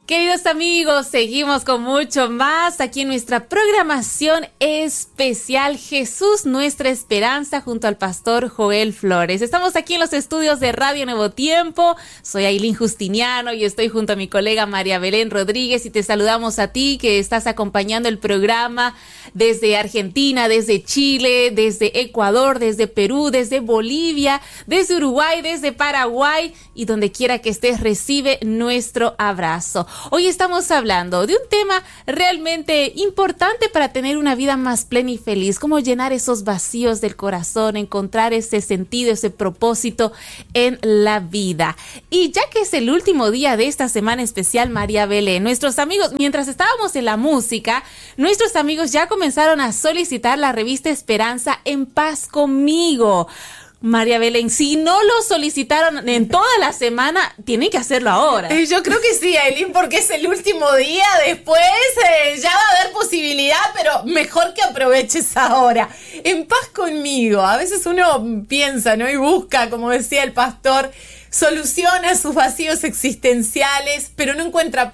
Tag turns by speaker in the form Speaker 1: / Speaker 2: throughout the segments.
Speaker 1: Queridos amigos, seguimos con mucho más aquí en nuestra programación especial Jesús, nuestra esperanza, junto al pastor Joel Flores. Estamos aquí en los estudios de Radio Nuevo Tiempo. Soy Ailín Justiniano y estoy junto a mi colega María Belén Rodríguez y te saludamos a ti que estás acompañando el programa desde Argentina, desde Chile, desde Ecuador, desde Perú, desde Bolivia, desde Uruguay, desde Paraguay y donde quiera que estés recibe nuestro abrazo. Hoy estamos hablando de un tema realmente importante para tener una vida más plena y feliz, cómo llenar esos vacíos del corazón, encontrar ese sentido, ese propósito en la vida. Y ya que es el último día de esta semana especial, María Belén, nuestros amigos, mientras estábamos en la música, nuestros amigos ya comenzaron a solicitar la revista Esperanza en Paz Conmigo. María Belén, si no lo solicitaron en toda la semana, tienen que hacerlo ahora.
Speaker 2: Yo creo que sí, Ailín, porque es el último día. Después ya va a haber posibilidad, pero mejor que aproveches ahora. En Paz Conmigo. A veces uno piensa, ¿no? Y busca, como decía el pastor, soluciona a sus vacíos existenciales, pero no encuentra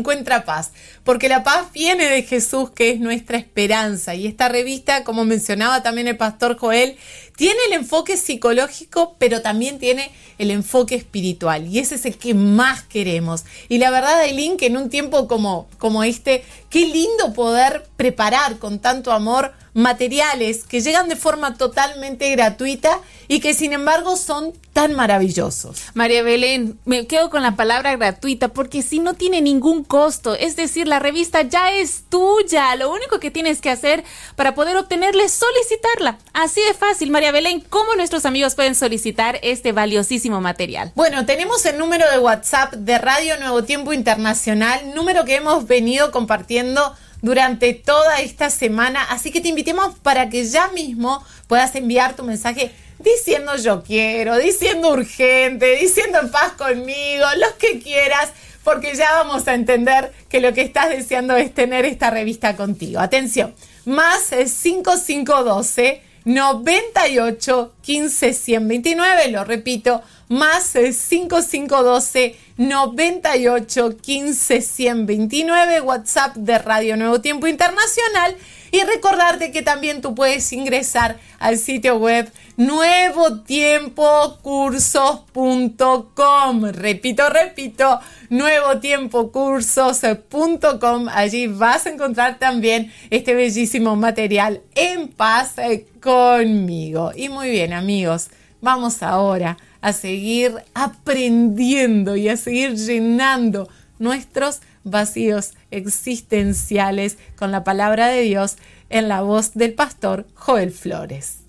Speaker 2: paz, porque la paz viene de Jesús, que es nuestra esperanza. Y esta revista, como mencionaba también el pastor Joel, tiene el enfoque psicológico, pero también tiene el enfoque espiritual, y ese es el que más queremos. Y la verdad, Ailín, que en un tiempo como este, qué lindo poder preparar con tanto amor materiales que llegan de forma totalmente gratuita y que sin embargo son tan maravillosos.
Speaker 1: María Belén, me quedo con la palabra gratuita porque si no tiene ningún costo, es decir, la revista ya es tuya, lo único que tienes que hacer para poder obtenerla es solicitarla, así de fácil. María Belén, ¿cómo nuestros amigos pueden solicitar este valiosísimo material?
Speaker 2: Bueno, tenemos el número de WhatsApp de Radio Nuevo Tiempo Internacional, número que hemos venido compartiendo durante toda esta semana, así que te invitamos para que ya mismo puedas enviar tu mensaje diciendo yo quiero, diciendo urgente, diciendo en paz conmigo, los que quieras, porque ya vamos a entender que lo que estás deseando es tener esta revista contigo. Atención, más 5512 98 15 129, lo repito, más 5512 98 15 129, WhatsApp de Radio Nuevo Tiempo Internacional. Y recordarte que también tú puedes ingresar al sitio web nuevotiempocursos.com. Repito, nuevotiempocursos.com. Allí vas a encontrar también este bellísimo material En Paz Conmigo. Y muy bien, amigos, vamos ahora a seguir aprendiendo y a seguir llenando nuestros vacíos existenciales con la palabra de Dios en la voz del pastor Joel Flores.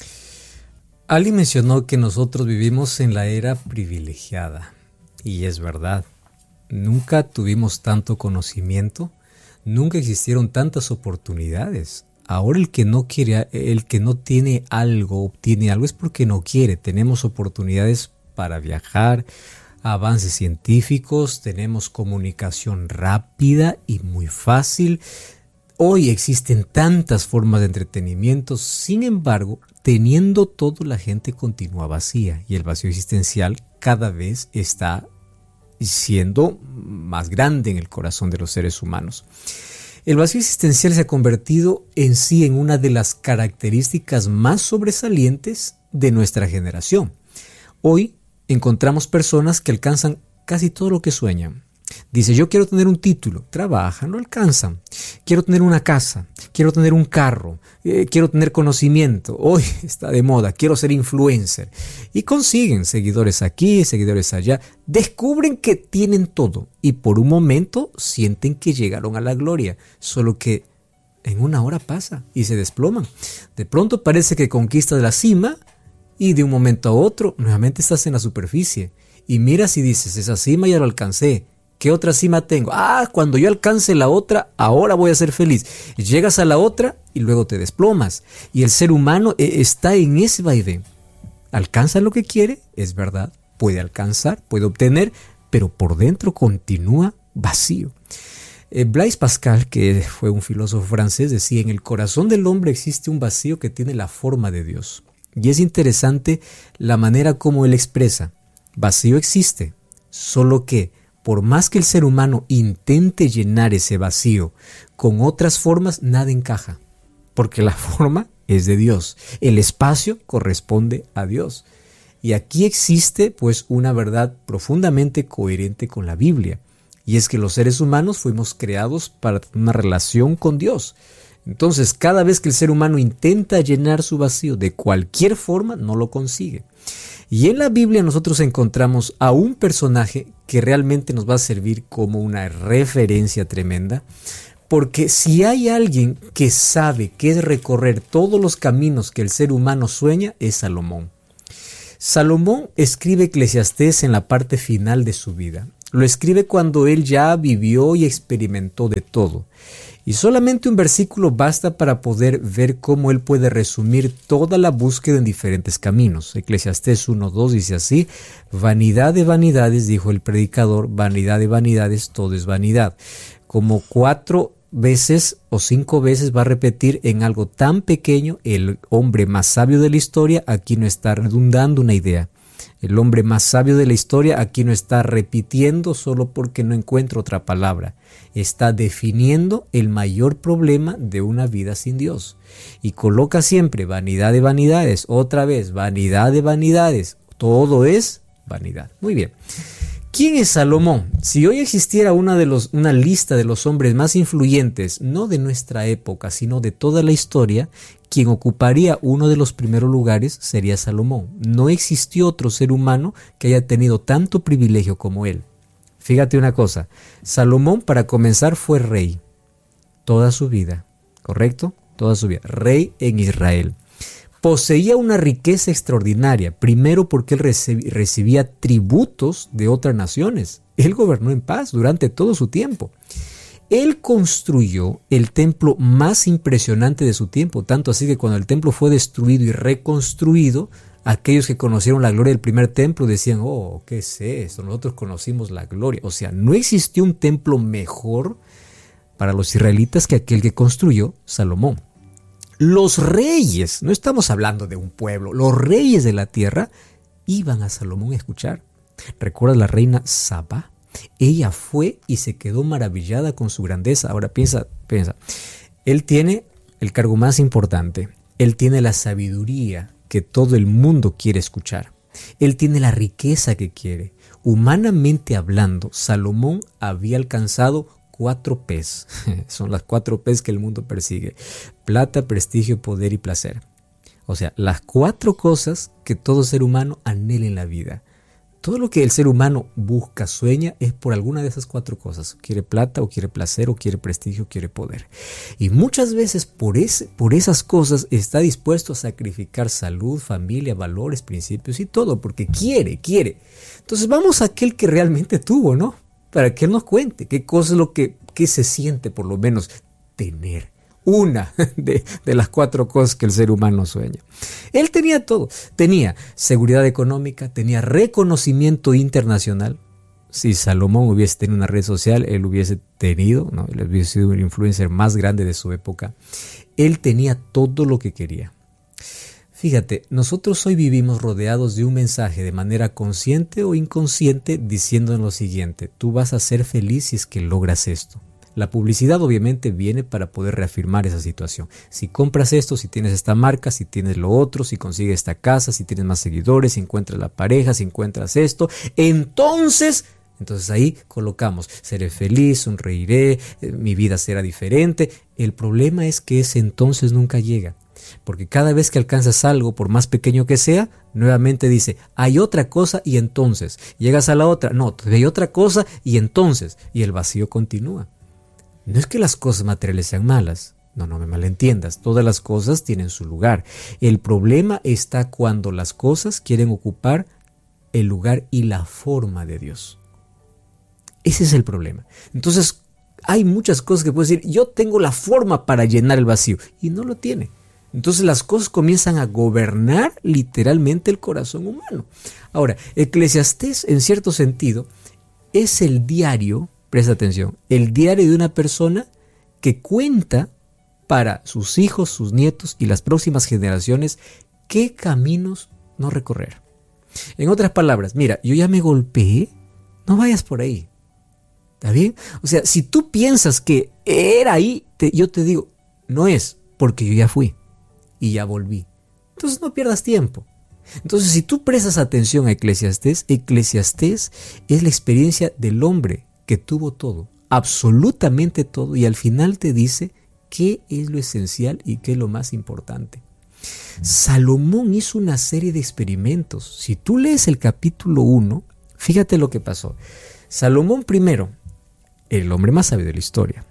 Speaker 3: Ali mencionó que nosotros vivimos en la era privilegiada, y es verdad. Nunca tuvimos tanto conocimiento, nunca existieron tantas oportunidades. Ahora el que no tiene algo, obtiene algo, es porque no quiere. Tenemos oportunidades para viajar, avances científicos, tenemos comunicación rápida y muy fácil. Hoy existen tantas formas de entretenimiento, sin embargo, teniendo todo, la gente continúa vacía y el vacío existencial cada vez está siendo más grande en el corazón de los seres humanos. El vacío existencial se ha convertido en sí en una de las características más sobresalientes de nuestra generación. Hoy encontramos personas que alcanzan casi todo lo que sueñan. Dice, yo quiero tener un título, trabajan, lo alcanzan. Quiero tener una casa, quiero tener un carro, quiero tener conocimiento. Hoy está de moda, quiero ser influencer. Y consiguen seguidores aquí, seguidores allá. Descubren que tienen todo y por un momento sienten que llegaron a la gloria. Solo que en una hora pasa y se desploman. De pronto parece que conquistas la cima y de un momento a otro nuevamente estás en la superficie. Y miras y dices, esa cima ya lo alcancé. ¿Qué otra cima tengo? Cuando yo alcance la otra, ahora voy a ser feliz. Llegas a la otra y luego te desplomas. Y el ser humano está en ese vaivén. Alcanza lo que quiere, es verdad, puede alcanzar, puede obtener, pero por dentro continúa vacío. Blaise Pascal, que fue un filósofo francés, decía, en el corazón del hombre existe un vacío que tiene la forma de Dios. Y es interesante la manera como él expresa. Vacío existe, solo que por más que el ser humano intente llenar ese vacío con otras formas, nada encaja, porque la forma es de Dios, el espacio corresponde a Dios. Y aquí existe pues una verdad profundamente coherente con la Biblia, y es que los seres humanos fuimos creados para tener una relación con Dios. Entonces, cada vez que el ser humano intenta llenar su vacío de cualquier forma, no lo consigue. Y en la Biblia nosotros encontramos a un personaje que realmente nos va a servir como una referencia tremenda, porque si hay alguien que sabe qué es recorrer todos los caminos que el ser humano sueña, es Salomón. Salomón escribe Eclesiastés en la parte final de su vida. Lo escribe cuando él ya vivió y experimentó de todo. Y solamente un versículo basta para poder ver cómo él puede resumir toda la búsqueda en diferentes caminos. Eclesiastés 1:2 dice así: vanidad de vanidades, dijo el predicador, vanidad de vanidades, todo es vanidad. Como 4 veces o 5 veces va a repetir en algo tan pequeño, el hombre más sabio de la historia aquí no está redundando una idea. El hombre más sabio de la historia aquí no está repitiendo solo porque no encuentra otra palabra. Está definiendo el mayor problema de una vida sin Dios. Y coloca siempre vanidad de vanidades, otra vez vanidad de vanidades. Todo es vanidad. Muy bien. ¿Quién es Salomón? Si hoy existiera una lista de los hombres más influyentes, no de nuestra época, sino de toda la historia, quien ocuparía uno de los primeros lugares sería Salomón. No existió otro ser humano que haya tenido tanto privilegio como él. Fíjate una cosa, Salomón para comenzar fue rey toda su vida, ¿correcto? Toda su vida, rey en Israel. Poseía una riqueza extraordinaria, primero porque él recibía tributos de otras naciones. Él gobernó en paz durante todo su tiempo. Él construyó el templo más impresionante de su tiempo, tanto así que cuando el templo fue destruido y reconstruido, aquellos que conocieron la gloria del primer templo decían: oh, ¿qué es esto? Nosotros conocimos la gloria. O sea, no existió un templo mejor para los israelitas que aquel que construyó Salomón. Los reyes, no estamos hablando de un pueblo, los reyes de la tierra iban a Salomón a escuchar. ¿Recuerdas la reina Saba? Ella fue y se quedó maravillada con su grandeza. Ahora piensa, él tiene el cargo más importante, él tiene la sabiduría que todo el mundo quiere escuchar, él tiene la riqueza que quiere. Humanamente hablando, Salomón había alcanzado 4 P's. Son las 4 P's que el mundo persigue: plata, prestigio, poder y placer. O sea, las 4 cosas que todo ser humano anhela en la vida. Todo lo que el ser humano busca, sueña, es por alguna de esas 4 cosas. Quiere plata, o quiere placer, o quiere prestigio, o quiere poder. Y muchas veces por esas cosas está dispuesto a sacrificar salud, familia, valores, principios y todo, porque quiere. Entonces vamos a aquel que realmente tuvo, ¿no? Para que él nos cuente qué cosa es lo que se siente, por lo menos, tener una de las 4 cosas que el ser humano sueña. Él tenía todo. Tenía seguridad económica, tenía reconocimiento internacional. Si Salomón hubiese tenido una red social, él hubiese sido el influencer más grande de su época. Él tenía todo lo que quería. Fíjate, nosotros hoy vivimos rodeados de un mensaje de manera consciente o inconsciente diciéndonos lo siguiente: tú vas a ser feliz si es que logras esto. La publicidad obviamente viene para poder reafirmar esa situación. Si compras esto, si tienes esta marca, si tienes lo otro, si consigues esta casa, si tienes más seguidores, si encuentras la pareja, si encuentras esto, entonces ahí colocamos: seré feliz, sonreiré, mi vida será diferente. El problema es que ese entonces nunca llega. Porque cada vez que alcanzas algo, por más pequeño que sea, nuevamente dice: hay otra cosa y entonces. Llegas a la otra, no, hay otra cosa y entonces. Y el vacío continúa. No es que las cosas materiales sean malas. No me malentiendas. Todas las cosas tienen su lugar. El problema está cuando las cosas quieren ocupar el lugar y la forma de Dios. Ese es el problema. Entonces, hay muchas cosas que puedes decir: yo tengo la forma para llenar el vacío. Y no lo tiene. Entonces las cosas comienzan a gobernar literalmente el corazón humano. Ahora, Eclesiastés en cierto sentido es el diario, presta atención, el diario de una persona que cuenta para sus hijos, sus nietos y las próximas generaciones qué caminos no recorrer. En otras palabras, mira, yo ya me golpeé, no vayas por ahí. ¿Está bien? O sea, si tú piensas que era ahí, yo te digo, no es, porque yo ya fui y ya volví. Entonces no pierdas tiempo. Entonces, si tú prestas atención a Eclesiastés, Eclesiastés es la experiencia del hombre que tuvo todo, absolutamente todo, y al final te dice qué es lo esencial y qué es lo más importante. Salomón hizo una serie de experimentos. Si tú lees el capítulo 1, fíjate lo que pasó. Salomón primero, el hombre más sabio de la historia,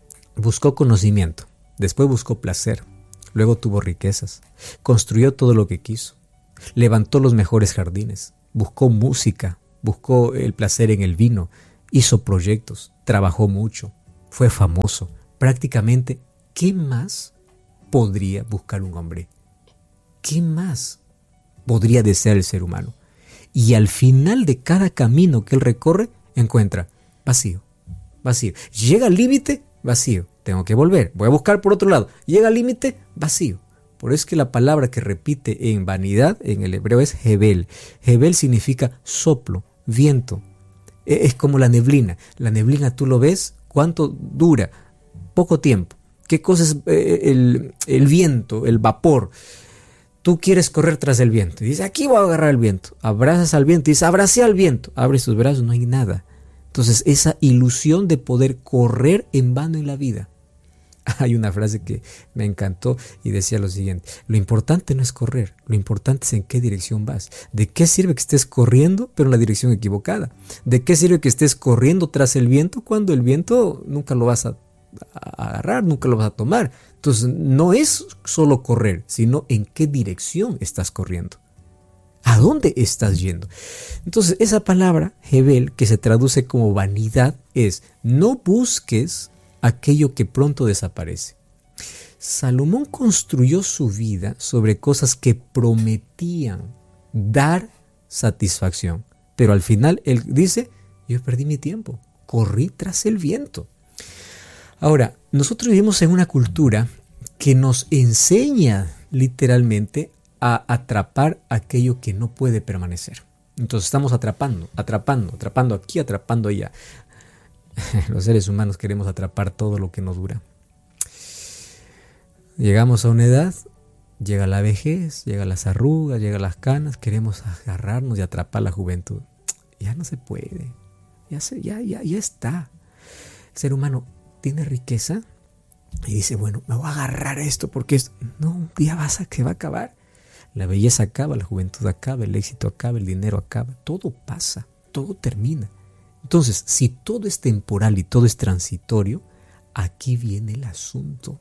Speaker 3: buscó conocimiento, después buscó placer, luego tuvo riquezas, construyó todo lo que quiso, levantó los mejores jardines, buscó música, buscó el placer en el vino, hizo proyectos, trabajó mucho, fue famoso. Prácticamente, ¿qué más podría buscar un hombre? ¿Qué más podría desear el ser humano? Y al final de cada camino que él recorre, encuentra vacío, vacío. Llega al límite, vacío. Tengo que volver, voy a buscar por otro lado. Llega al límite, vacío. Por eso es que la palabra que repite en vanidad en el hebreo es Hebel. Hebel significa soplo, viento. Es como la neblina. La neblina tú lo ves, ¿cuánto dura? Poco tiempo. ¿Qué cosa es el viento, el vapor? Tú quieres correr tras el viento. Y dices, aquí voy a agarrar el viento. Abrazas al viento y dices, abracé al viento. Abres tus brazos, no hay nada. Entonces, esa ilusión de poder correr en vano en la vida. Hay una frase que me encantó y decía lo siguiente: lo importante no es correr, lo importante es en qué dirección vas. ¿De qué sirve que estés corriendo pero en la dirección equivocada? ¿De qué sirve que estés corriendo tras el viento cuando el viento nunca lo vas a agarrar, nunca lo vas a tomar? Entonces no es solo correr, sino en qué dirección estás corriendo. ¿A dónde estás yendo? Entonces esa palabra, Hebel, que se traduce como vanidad, es no busques aquello que pronto desaparece. Salomón construyó su vida sobre cosas que prometían dar satisfacción, pero al final él dice, yo perdí mi tiempo, corrí tras el viento. Ahora, nosotros vivimos en una cultura que nos enseña literalmente a atrapar aquello que no puede permanecer. Entonces estamos atrapando aquí, atrapando allá. Los seres humanos queremos atrapar todo lo que no dura. Llegamos a una edad, llega la vejez, llegan las arrugas, llegan las canas, queremos agarrarnos y atrapar la juventud. Ya no se puede, ya está. El ser humano tiene riqueza y dice, bueno, me voy a agarrar a esto porque esto... No, un día que va a acabar. La belleza acaba, la juventud acaba, el éxito acaba, el dinero acaba, todo pasa, todo termina. Entonces, si todo es temporal y todo es transitorio, aquí viene el asunto.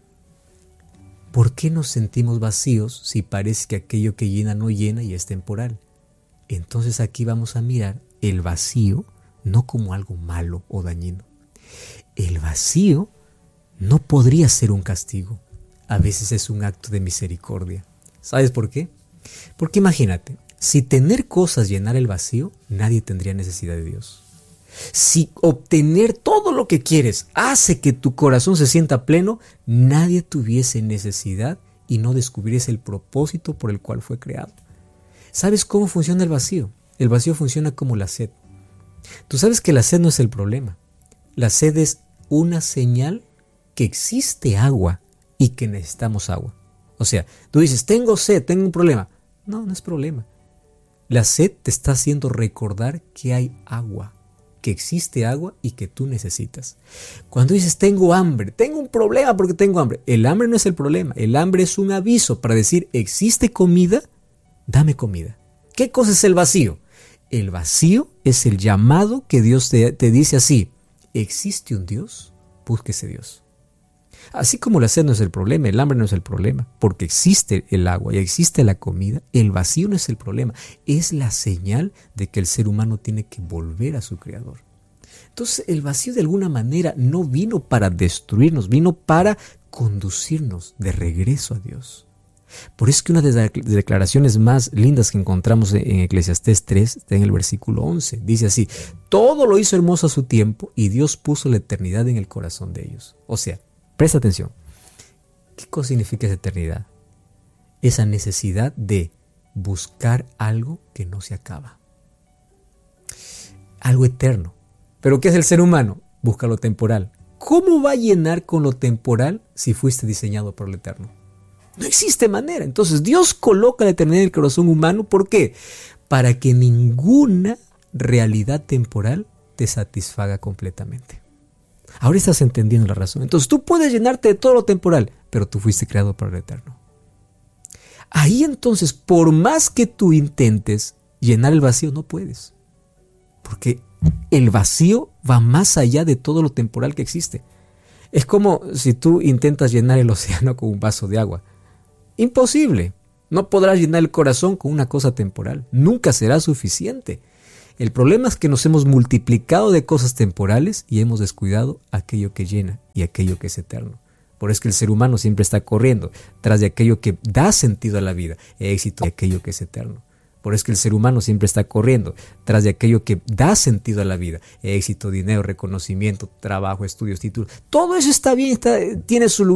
Speaker 3: ¿Por qué nos sentimos vacíos si parece que aquello que llena no llena y es temporal? Entonces aquí vamos a mirar el vacío no como algo malo o dañino. El vacío no podría ser un castigo. A veces es un acto de misericordia. ¿Sabes por qué? Porque imagínate, si tener cosas llenar el vacío, nadie tendría necesidad de Dios. Si obtener todo lo que quieres hace que tu corazón se sienta pleno, nadie tuviese necesidad y no descubriese el propósito por el cual fue creado. ¿Sabes cómo funciona el vacío? El vacío funciona como la sed. Tú sabes que la sed no es el problema. La sed es una señal que existe agua y que necesitamos agua. O sea, tú dices, tengo sed, tengo un problema. No, no es problema. La sed te está haciendo recordar que hay agua, que existe agua y que tú necesitas. Cuando dices, tengo hambre, tengo un problema porque tengo hambre. El hambre no es el problema. El hambre es un aviso para decir, existe comida, dame comida. ¿Qué cosa es el vacío? El vacío es el llamado que Dios te dice así. ¿Existe un Dios? Búsquese Dios. Así como la sed no es el problema, el hambre no es el problema, porque existe el agua y existe la comida, el vacío no es el problema, es la señal de que el ser humano tiene que volver a su Creador. Entonces el vacío de alguna manera no vino para destruirnos, vino para conducirnos de regreso a Dios. Por eso es que una de las declaraciones más lindas que encontramos en Eclesiastés 3 está en el versículo 11. Dice así, todo lo hizo hermoso a su tiempo y Dios puso la eternidad en el corazón de ellos. O sea, presta atención. ¿Qué cosa significa esa eternidad? Esa necesidad de buscar algo que no se acaba. Algo eterno. ¿Pero qué es el ser humano? Busca lo temporal. ¿Cómo va a llenar con lo temporal si fuiste diseñado por el Eterno? No existe manera. Entonces Dios coloca la eternidad en el corazón humano. ¿Por qué? Para que ninguna realidad temporal te satisfaga completamente. Ahora estás entendiendo la razón. Entonces tú puedes llenarte de todo lo temporal, pero tú fuiste creado por el Eterno. Ahí entonces, por más que tú intentes llenar el vacío, no puedes. Porque el vacío va más allá de todo lo temporal que existe. Es como si tú intentas llenar el océano con un vaso de agua. Imposible. No podrás llenar el corazón con una cosa temporal. Nunca será suficiente. El problema es que nos hemos multiplicado de cosas temporales y hemos descuidado aquello que llena y aquello que es eterno. Por eso es que el ser humano siempre está corriendo tras de aquello que da sentido a la vida, éxito de aquello que es eterno. Por eso es que el ser humano siempre está corriendo tras de aquello que da sentido a la vida, éxito, dinero, reconocimiento, trabajo, estudios, títulos. Todo eso está bien, tiene su lugar.